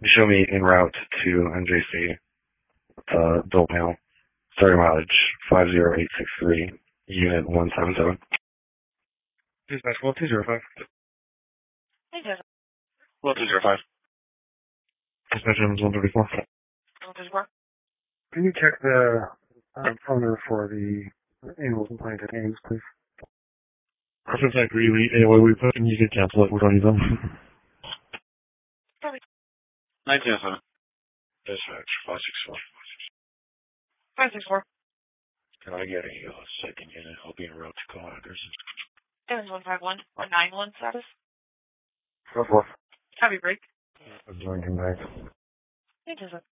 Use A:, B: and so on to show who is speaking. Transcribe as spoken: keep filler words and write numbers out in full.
A: You show me en route to N J C, uh, adult male, starting mileage five zero eight six three, unit one seven seven. Dispatch, well, two zero five.
B: Hey, Joseph.
A: Well, two zero five. Dispatch, Evans one thirty-four.
B: one thirty-four.
C: Can you check the uh, phone number for the animal complaint at Ames, please?
A: Perfect, I agree. We, anyway, we put and you can cancel it. We don't need them. nineteen oh seven. Dispatch, five six four.
B: five six four.
A: Can I get a uh, second unit? I'll be en route to call Anderson.
B: Evans one five one or nine one status.
C: Four four.
B: Heavy break.
A: I'm joining back.
B: Hey, Joseph.